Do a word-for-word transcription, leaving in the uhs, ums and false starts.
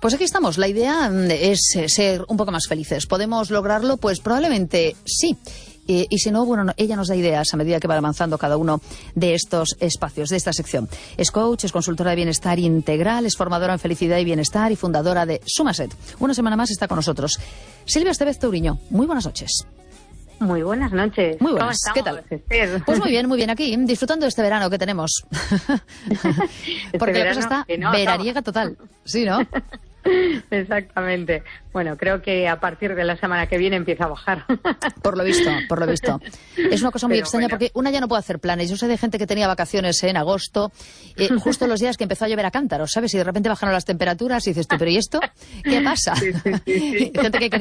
Pues aquí estamos. La idea es ser un poco más felices. ¿Podemos lograrlo? Pues probablemente sí. Eh, y si no, bueno, no, ella nos da ideas a medida que va avanzando cada uno de estos espacios, de esta sección. Es coach, es consultora de bienestar integral, es formadora en felicidad y bienestar y fundadora de Sumaset. Una semana más está con nosotros Silvia Estevez Touriño. Muy buenas noches. Muy buenas noches. Muy buenas. ¿Cómo estamos, ¿Qué tal? Esther? Pues muy bien, muy bien aquí, disfrutando de este verano que tenemos. Este Porque la verano, cosa está que no, veraniega no. total. Sí, ¿no? Exactamente. Bueno, creo que a partir de la semana que viene empieza a bajar. Por lo visto, por lo visto. Es una cosa muy Pero extraña bueno. porque una ya no puede hacer planes. Yo sé de gente que tenía vacaciones en agosto, eh, justo los días que empezó a llover a cántaros, ¿sabes? Y de repente bajaron las temperaturas y dices tú, ¿pero y esto? ¿Qué pasa? Sí, sí, sí, sí. Gente que